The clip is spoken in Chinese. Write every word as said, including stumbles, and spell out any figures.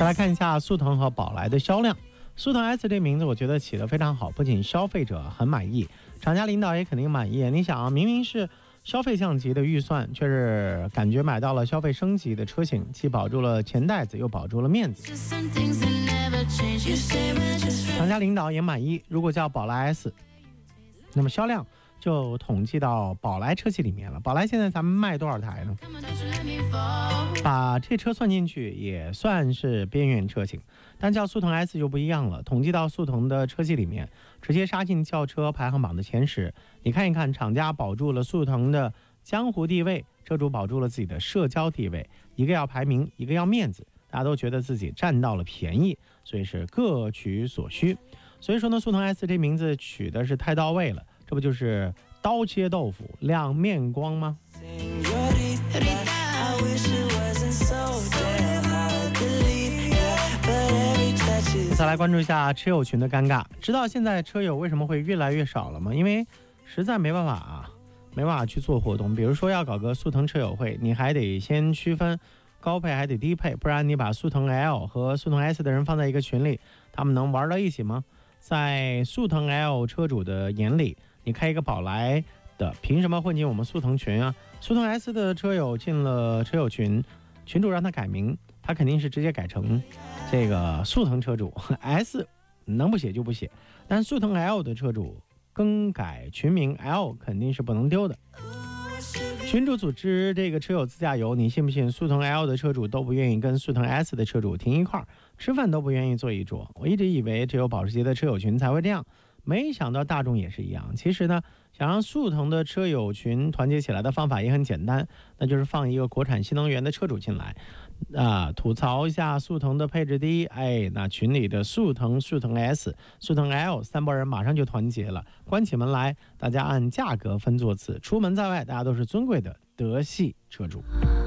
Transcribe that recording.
再来看一下速腾和宝来的销量。速腾 S 这名字我觉得起得非常好，不仅消费者很满意，厂家领导也肯定满意。你想啊，明明是消费相级的预算，却是感觉买到了消费升级的车型，既保住了钱袋子，又保住了面子。厂家领导也满意。如果叫宝来 S， 那么销量就统计到宝来车系里面了。宝来现在咱们卖多少台呢？把这车算进去也算是边缘车型，但叫速腾 S 就不一样了，统计到速腾的车系里面，直接杀进轿车排行榜的前十。你看一看，厂家保住了速腾的江湖地位，车主保住了自己的社交地位，一个要排名，一个要面子，大家都觉得自己占到了便宜，所以是各取所需。所以说呢，速腾 S 这名字取的是太到位了，这不就是刀切豆腐两面光吗？再来关注一下车友群的尴尬。知道现在车友为什么会越来越少了吗？因为实在没办法啊，没办法去做活动。比如说要搞个速腾车友会，你还得先区分高配还得低配，不然你把速腾 L 和速腾 S 的人放在一个群里，他们能玩到一起吗？在速腾 L 车主的眼里，你开一个宝来的凭什么混进我们速腾群啊？速腾 S 的车友进了车友群，群主让他改名，他肯定是直接改成这个速腾车主 S， 能不写就不写。但速腾 L 的车主更改群名 L 肯定是不能丢的。群主组织这个车友自驾游，你信不信速腾 L 的车主都不愿意跟速腾 S 的车主停一块儿，吃饭都不愿意坐一桌。我一直以为只有保时捷的车友群才会这样，没想到大众也是一样。其实呢，想让速腾的车友群团结起来的方法也很简单，那就是放一个国产新能源的车主进来，啊，吐槽一下速腾的配置低，哎，那群里的速腾、速腾 S、速腾 L 三拨人马上就团结了，关起门来，大家按价格分座次，出门在外，大家都是尊贵的德系车主。